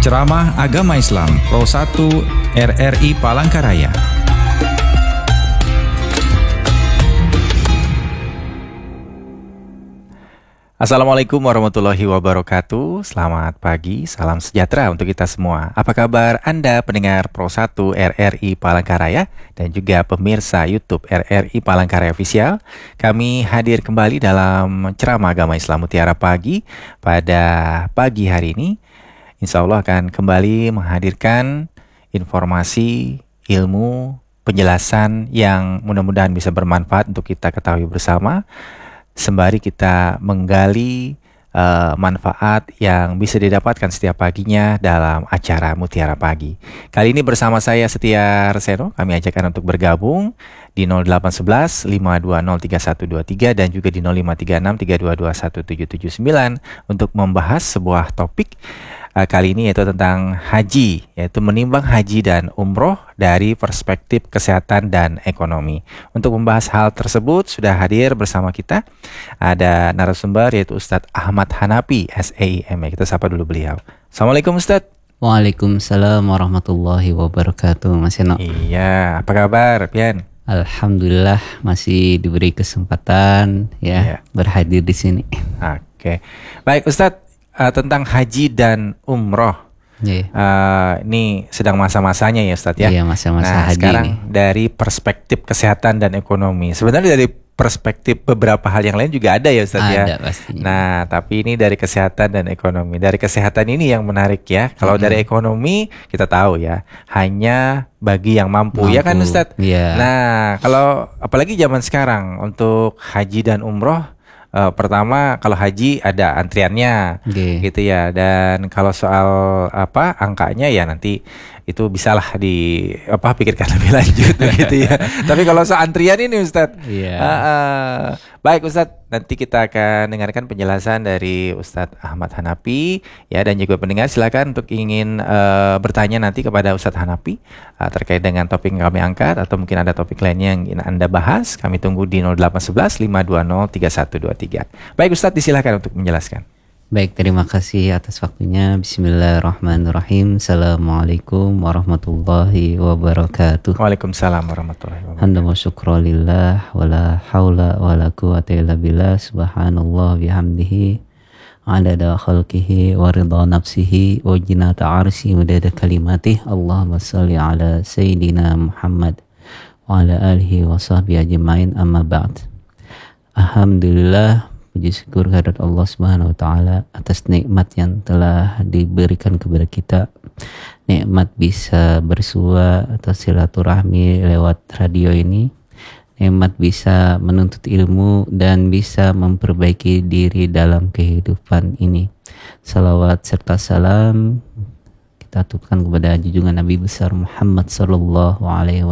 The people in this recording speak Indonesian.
Ceramah Agama Islam Pro 1 RRI Palangkaraya. Assalamualaikum warahmatullahi wabarakatuh. Selamat pagi, salam sejahtera untuk kita semua. Apa kabar Anda pendengar Pro 1 RRI Palangkaraya dan juga pemirsa YouTube RRI Palangkaraya Official? Kami hadir kembali dalam ceramah Agama Islam Mutiara Pagi pada pagi hari ini. Insya Allah akan kembali menghadirkan informasi, ilmu, penjelasan yang mudah-mudahan bisa bermanfaat untuk kita ketahui bersama, sembari kita menggali manfaat yang bisa didapatkan setiap paginya dalam acara Mutiara Pagi. Kali ini bersama saya Setia Reseno, kami ajakkan untuk bergabung di 0811 520 3123 dan juga di 0536 322 1779 untuk membahas sebuah topik kali ini, yaitu tentang haji, yaitu menimbang haji dan umroh dari perspektif kesehatan dan ekonomi. Untuk membahas hal tersebut sudah hadir bersama kita ada narasumber, yaitu Ustadz Ahmad Hanapi SAIM. Kita sapa dulu beliau. Assalamualaikum Ustadz. Waalaikumsalam warahmatullahi wabarakatuh, Mas Eno. Iya, apa kabar Pian? Alhamdulillah masih diberi kesempatan berhadir di sini. Oke. Baik Ustadz, tentang haji dan umroh. Ini sedang masa-masanya ya Ustadz ya. Iya, masa-masa haji sekarang ini. Dari perspektif kesehatan dan ekonomi. Sebenarnya dari perspektif beberapa hal yang lain juga ada ya Ustadz ya. Ada pastinya. Nah, tapi ini dari kesehatan dan ekonomi. Dari kesehatan ini yang menarik ya. Kalau dari ekonomi kita tahu ya, hanya bagi yang mampu. Ya kan Ustadz? Iya. Nah, kalau apalagi zaman sekarang untuk haji dan umroh, pertama kalau haji ada antriannya, gitu ya. Dan kalau soal angkanya ya nanti itu bisalah pikirkan lebih lanjut gitu ya. Tapi kalau soal antrian ini Ustadz, baik Ustadz, nanti kita akan dengarkan penjelasan dari Ustadz Ahmad Hanapi ya, dan juga pendengar silakan untuk ingin bertanya nanti kepada Ustadz Hanapi terkait dengan topik yang kami angkat, atau mungkin ada topik lainnya yang ingin Anda bahas. Kami tunggu di 0811 520 3123. Baik Ustadz, disilakan untuk menjelaskan. Baik, terima kasih atas waktunya. Bismillahirrahmanirrahim. Assalamualaikum warahmatullahi wabarakatuh. Waalaikumsalam warahmatullahi wabarakatuh. Hamdan wa syukra lillah, wa la hawla wa la quwwata illa billah. Subhanallah bihamdihi, adada khalqihi wa ridha nafsihi wa jinata arsi madada kalimatih. Allahumma salli ala Sayyidina Muhammad wa ala alihi wa sahbihi ajma'in, amma ba'd. Alhamdulillah, puji syukur kehadirat Allah Subhanahu wa taala atas nikmat yang telah diberikan kepada kita. Nikmat bisa bersua atau silaturahmi lewat radio ini. Nikmat bisa menuntut ilmu dan bisa memperbaiki diri dalam kehidupan ini. Salawat serta salam kita aturkan kepada junjungan Nabi besar Muhammad sallallahu alaihi